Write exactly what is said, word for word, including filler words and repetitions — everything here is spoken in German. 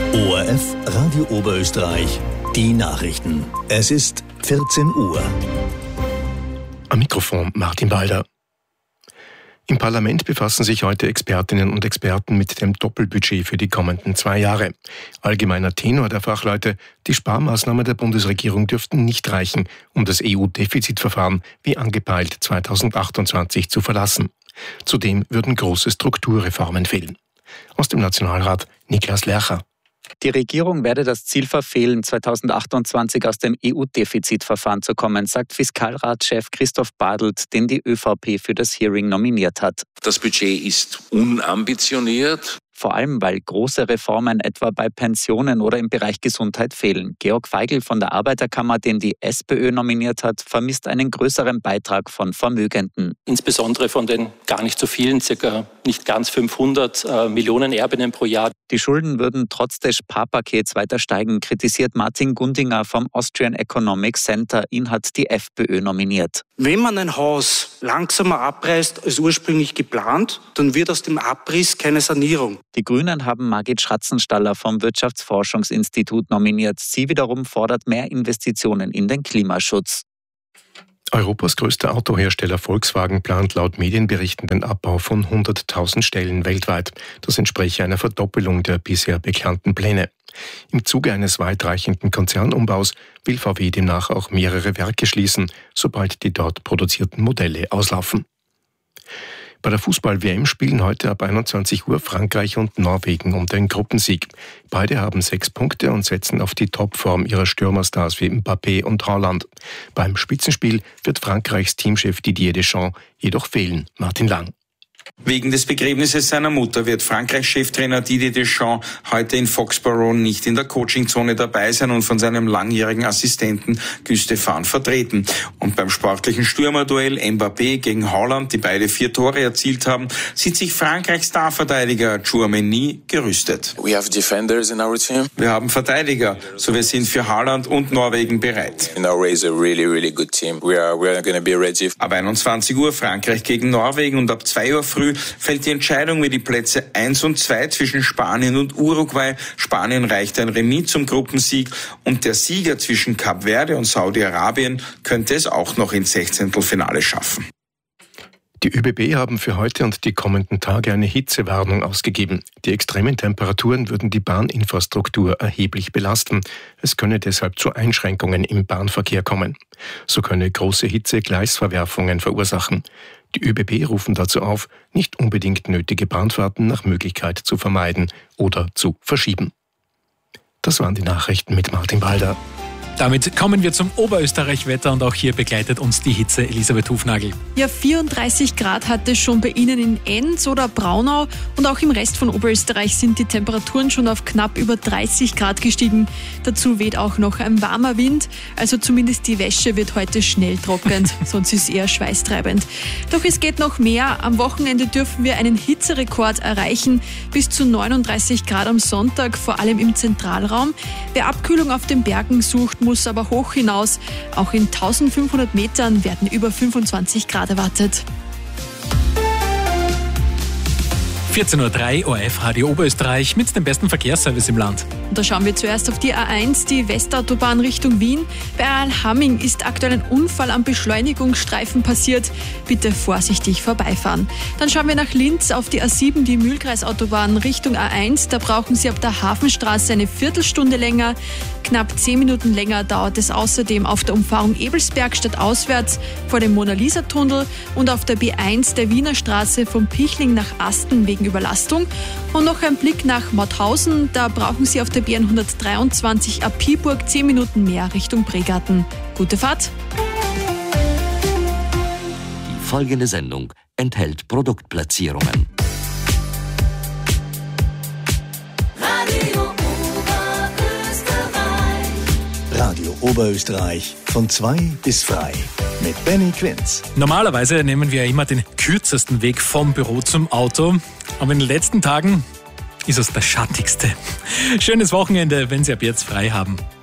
O R F Radio Oberösterreich, die Nachrichten. Es ist vierzehn Uhr. Am Mikrofon Martin Walder. Im Parlament befassen sich heute Expertinnen und Experten mit dem Doppelbudget für die kommenden zwei Jahre. Allgemeiner Tenor der Fachleute: Die Sparmaßnahmen der Bundesregierung dürften nicht reichen, um das E U-Defizitverfahren wie angepeilt zweitausendachtundzwanzig zu verlassen. Zudem würden große Strukturreformen fehlen. Aus dem Nationalrat Niklas Lercher. Die Regierung werde das Ziel verfehlen, zweitausendachtundzwanzig aus dem E U-Defizitverfahren zu kommen, sagt Fiskalratschef Christoph Bartelt, den die ÖVP für das Hearing nominiert hat. Das Budget ist unambitioniert. Vor allem, weil große Reformen etwa bei Pensionen oder im Bereich Gesundheit fehlen. Georg Feigl von der Arbeiterkammer, den die SPÖ nominiert hat, vermisst einen größeren Beitrag von Vermögenden. Insbesondere von den gar nicht so vielen, circa nicht ganz fünfhundert äh, Millionen Erbinnen pro Jahr. Die Schulden würden trotz des Sparpakets weiter steigen, kritisiert Martin Gundinger vom Austrian Economic Center. Ihn hat die FPÖ nominiert. Wenn man ein Haus langsamer abreißt als ursprünglich geplant, dann wird aus dem Abriss keine Sanierung. Die Grünen haben Margit Schratzenstaller vom Wirtschaftsforschungsinstitut nominiert. Sie wiederum fordert mehr Investitionen in den Klimaschutz. Europas größter Autohersteller Volkswagen plant laut Medienberichten den Abbau von hunderttausend Stellen weltweit. Das entspreche einer Verdoppelung der bisher bekannten Pläne. Im Zuge eines weitreichenden Konzernumbaus will V W demnach auch mehrere Werke schließen, sobald die dort produzierten Modelle auslaufen. Bei der Fußball-W M spielen heute ab einundzwanzig Uhr Frankreich und Norwegen um den Gruppensieg. Beide haben sechs Punkte und setzen auf die Topform ihrer Stürmerstars wie Mbappé und Haaland. Beim Spitzenspiel wird Frankreichs Teamchef Didier Deschamps jedoch fehlen. Martin Lang. Wegen des Begräbnisses seiner Mutter wird Frankreichs Cheftrainer Didier Deschamps heute in Foxborough nicht in der Coachingzone dabei sein und von seinem langjährigen Assistenten Guy Stéphane vertreten. Und beim sportlichen Stürmerduell Mbappé gegen Haaland, die beide vier Tore erzielt haben, sieht sich Frankreichs Starverteidiger Tchouaméni gerüstet. We have defenders in our team. Wir haben Verteidiger, so wir sind für Haaland und Norwegen bereit. Norway is a really, really good team. We are, we are going to be ready. Ab einundzwanzig Uhr Frankreich gegen Norwegen und ab zwei Uhr früh fällt die Entscheidung wie die Plätze eins und zwei zwischen Spanien und Uruguay. Spanien reicht ein Remis zum Gruppensieg und der Sieger zwischen Kap Verde und Saudi-Arabien könnte es auch noch ins Sechzehntelfinale schaffen. Die ÖBB haben für heute und die kommenden Tage eine Hitzewarnung ausgegeben. Die extremen Temperaturen würden die Bahninfrastruktur erheblich belasten. Es könne deshalb zu Einschränkungen im Bahnverkehr kommen. So könne große Hitze Gleisverwerfungen verursachen. Die ÖBB rufen dazu auf, nicht unbedingt nötige Bahnfahrten nach Möglichkeit zu vermeiden oder zu verschieben. Das waren die Nachrichten mit Martin Walder. Damit kommen wir zum Oberösterreich-Wetter und auch hier begleitet uns die Hitze Elisabeth Hufnagel. Ja, vierunddreißig Grad hat es schon bei Ihnen in Enns oder Braunau und auch im Rest von Oberösterreich sind die Temperaturen schon auf knapp über dreißig Grad gestiegen. Dazu weht auch noch ein warmer Wind, also zumindest die Wäsche wird heute schnell trocknen, sonst ist es eher schweißtreibend. Doch es geht noch mehr. Am Wochenende dürfen wir einen Hitzerekord erreichen, bis zu neununddreißig Grad am Sonntag, vor allem im Zentralraum. Wer Abkühlung auf den Bergen sucht, muss aber hoch hinaus. Auch in eintausendfünfhundert Metern werden über fünfundzwanzig Grad erwartet. vierzehn Uhr drei, O R F Radio Oberösterreich mit dem besten Verkehrsservice im Land. Und da schauen wir zuerst auf die A eins, die Westautobahn Richtung Wien. Bei Alhamming ist aktuell ein Unfall am Beschleunigungsstreifen passiert. Bitte vorsichtig vorbeifahren. Dann schauen wir nach Linz auf die A sieben, die Mühlkreisautobahn Richtung A eins. Da brauchen Sie ab der Hafenstraße eine Viertelstunde länger. Knapp zehn Minuten länger dauert es außerdem auf der Umfahrung Ebelsberg stadtauswärts vor dem Mona-Lisa-Tunnel und auf der B eins der Wiener Straße von Pichling nach Asten wegen Überlastung. Und noch ein Blick nach Mauthausen. Da brauchen Sie auf der B hundertdreiundzwanzig ab Piburg zehn Minuten mehr Richtung Bregarten. Gute Fahrt! Die folgende Sendung enthält Produktplatzierungen. Radio Oberösterreich. Radio Oberösterreich von zwei bis frei mit Benny Quinz. Normalerweise nehmen wir ja immer den kürzesten Weg vom Büro zum Auto, aber in den letzten Tagen ist es der schattigste. Schönes Wochenende, wenn Sie ab jetzt frei haben.